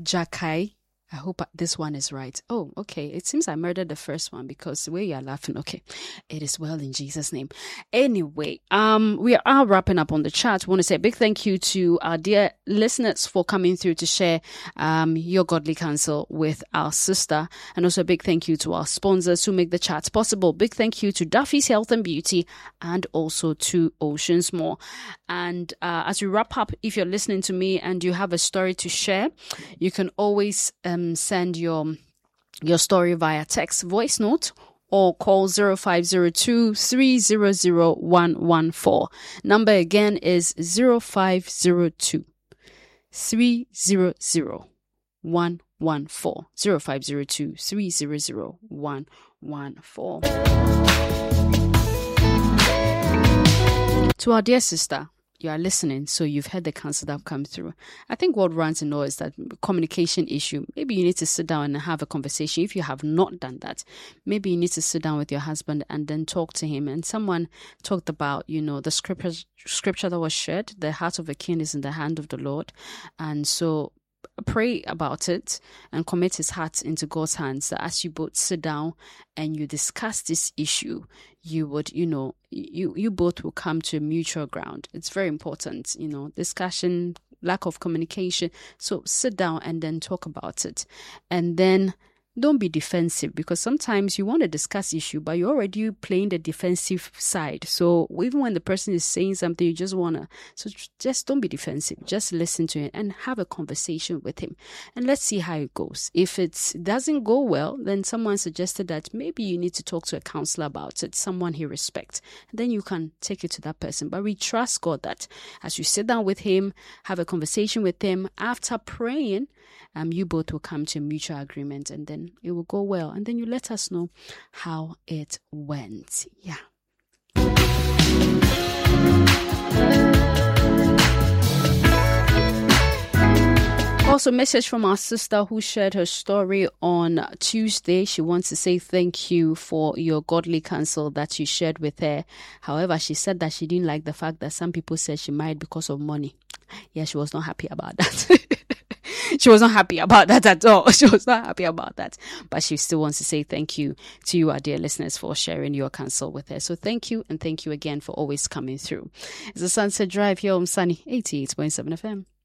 Jakai. I hope this one is right. Oh, okay. It seems I murdered the first one because the way you are laughing. Okay. It is well in Jesus' name. Anyway, we are wrapping up on the chat. I want to say a big thank you to our dear listeners for coming through to share your godly counsel with our sister. And also a big thank you to our sponsors who make the chat possible. Big thank you to Duffy's Health and Beauty and also to Oceans More. And as we wrap up, if you're listening to me and you have a story to share, you can always send your story via text voice note or call 0502 300 114. Number again is 0502 300 114. 0502 300 114. To our dear sister, you are listening, so you've heard the counsel that have come through. I think what runs in all is that communication issue. Maybe you need to sit down and have a conversation. If you have not done that, maybe you need to sit down with your husband and then talk to him. And someone talked about, the scripture that was shared, the heart of a king is in the hand of the Lord. And so pray about it and commit his heart into God's hands, that as you both sit down and you discuss this issue, you would, you both will come to a mutual ground. It's very important, discussion, lack of communication. So sit down and then talk about it. And then don't be defensive, because sometimes you want to discuss issue, but you're already playing the defensive side. So even when the person is saying something, you just want to, so just don't be defensive. Just listen to him and have a conversation with him. And let's see how it goes. If it doesn't go well, then someone suggested that maybe you need to talk to a counselor about it, someone he respects. And then you can take it to that person. But we trust God that as you sit down with him, have a conversation with him, after praying, you both will come to a mutual agreement, and then it will go well. And then you let us know how it went. Yeah. Also, message from our sister who shared her story on Tuesday. She wants to say thank you for your godly counsel that you shared with her. However, she said that she didn't like the fact that some people said she married because of money. Yeah, she was not happy about that. She was not happy about that at all. She was not happy about that. But she still wants to say thank you to you, our dear listeners, for sharing your counsel with her. So thank you, and thank you again for always coming through. It's the Sunset Drive here on Sunny 88.7 FM.